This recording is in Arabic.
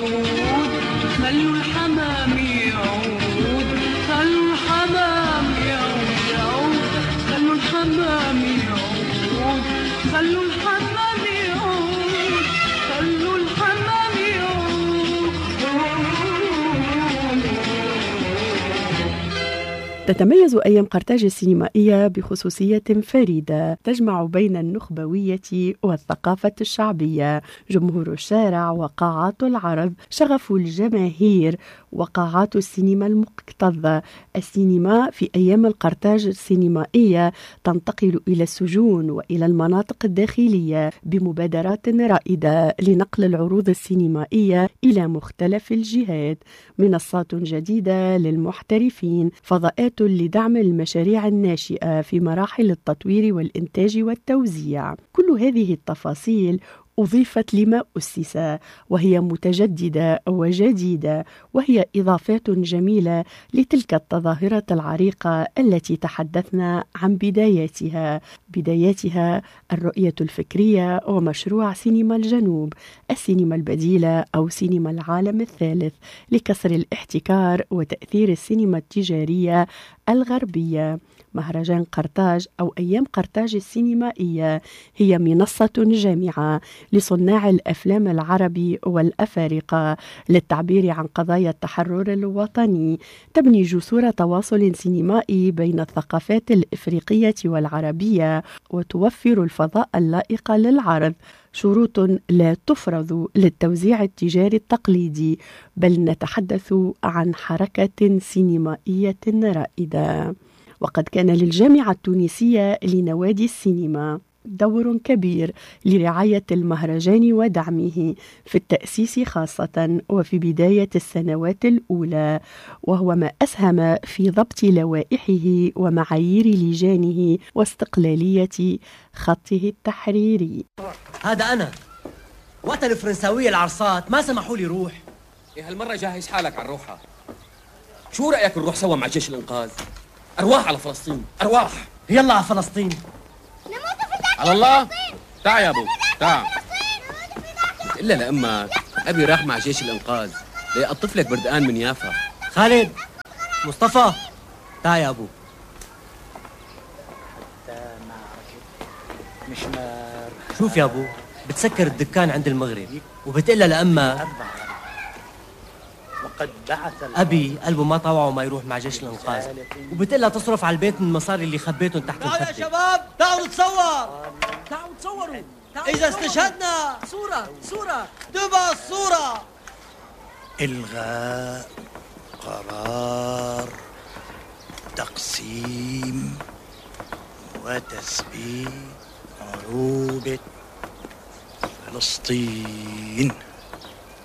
خلوا الحمام يعود، خلوا الحمام يعود يعود، خلوا الحمام يعود، خلوا الحمام يعود، خلوا الحمام يعود. تتميز أيام قرطاج السينمائية بخصوصية فريدة تجمع بين النخبوية والثقافة الشعبية. جمهور الشارع وقاعات العرض، شغف الجماهير وقاعات السينما المكتظة. السينما في أيام القرطاج السينمائية تنتقل إلى السجون وإلى المناطق الداخلية بمبادرات رائدة لنقل العروض السينمائية إلى مختلف الجهات، منصات جديدة للمحترفين، فضاءات لدعم المشاريع الناشئة في مراحل التطوير والإنتاج والتوزيع. كل هذه التفاصيل أضيفت لما أسس، وهي متجددة وجديدة، وهي إضافات جميلة لتلك التظاهرة العريقة التي تحدثنا عن بداياتها الرؤية الفكرية ومشروع سينما الجنوب، السينما البديلة أو سينما العالم الثالث، لكسر الاحتكار وتأثير السينما التجارية الغربية. مهرجان قرطاج أو أيام قرطاج السينمائية هي منصة جامعة لصناع الأفلام العربي والأفارقة للتعبير عن قضايا التحرر الوطني، تبني جسور تواصل سينمائي بين الثقافات الإفريقية والعربية، وتوفر الفضاء اللائق للعرض. شروط لا تفرض للتوزيع التجاري التقليدي، بل نتحدث عن حركة سينمائية رائدة. وقد كان للجامعة التونسية لنوادي السينما دور كبير لرعاية المهرجان ودعمه في التأسيس خاصة وفي بداية السنوات الأولى، وهو ما أسهم في ضبط لوائحه ومعايير لجانه واستقلالية خطه التحريري. هذا أنا وقت الفرنساوية العرصات ما سمحوا لي روح. هالمرة جهز حالك على الروحة. شو رأيك نروح سوا مع جيش الإنقاذ؟ أرواح على فلسطين، أرواح. يلا على فلسطين. على الله. تعال يا أبو، تعال. إلا لأمك أبي راح مع جيش الإنقاذ ليقطف لك بردقان من يافا. خالد، مصطفى، تعال يا أبو. شوف يا أبو، بتسكر الدكان عند المغرب وبتقلها لأمك أبي قلبه ما طوعه ما يروح مع جيش الإنقاذ، وبتقلها تصرف على البيت من المصاري اللي خبيتهم تحت الخدة. تعالوا يا شباب، تعالوا نتصور، تعالوا تصوروا، إذا استشهدنا صورة تبقى الصورة. إلغاء قرار تقسيم وتثبيت عروبة فلسطين.